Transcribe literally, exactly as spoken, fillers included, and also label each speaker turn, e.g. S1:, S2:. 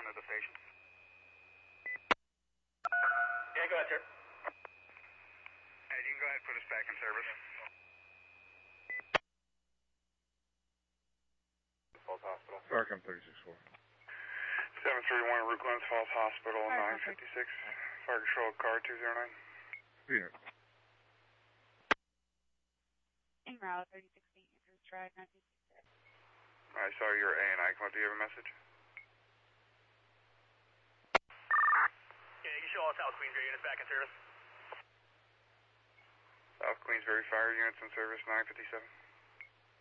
S1: one at the station.
S2: Yeah, go ahead, sir.
S1: Hey, you can go ahead and put us back in service. Falls Hospital.
S3: Arkham thirty-six four.
S1: seven three one Route Glens Falls Hospital, nine fifty-six. Fire control car two zero nine.
S3: Unit.
S4: En route, thirty sixteen Andrews Drive, nine two six six.
S1: I saw your A and I. Do you have a message?
S2: Yeah, you can show all South Queensbury units back in service.
S1: South Queensbury Fire units in service, nine fifty-seven.